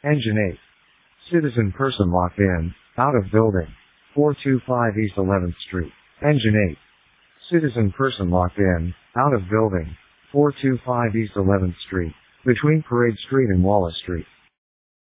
Engine 8. Citizen person locked in, out of building. 425 East 11th Street. Engine 8. Citizen person locked in, out of building. 425 East 11th Street, between Parade Street and Wallace Street.